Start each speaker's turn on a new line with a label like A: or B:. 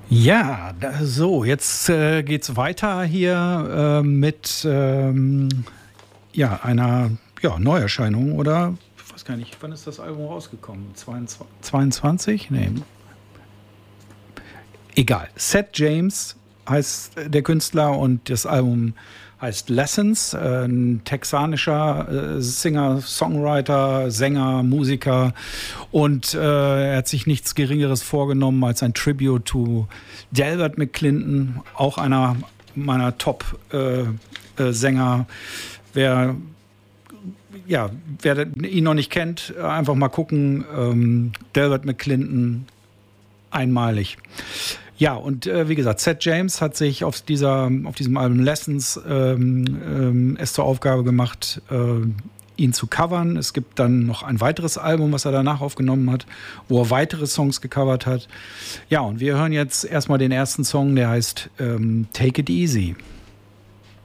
A: Ja, so, jetzt geht's weiter hier mit einer Neuerscheinung oder ich weiß gar nicht, wann ist das Album rausgekommen? 22? Nee. Egal. Seth James heißt der Künstler und das Album heißt Lessons. Ein texanischer Singer, Songwriter, Sänger, Musiker. Und er hat sich nichts Geringeres vorgenommen als ein Tribute to Delbert McClinton, auch einer meiner Top-Sänger. Wer ihn noch nicht kennt, einfach mal gucken. Delbert McClinton, einmalig. Ja, und wie gesagt, Seth James hat sich auf diesem Album Lessons es zur Aufgabe gemacht, ihn zu covern. Es gibt dann noch ein weiteres Album, was er danach aufgenommen hat, wo er weitere Songs gecovert hat. Ja, und wir hören jetzt erstmal den ersten Song, der heißt Take It Easy.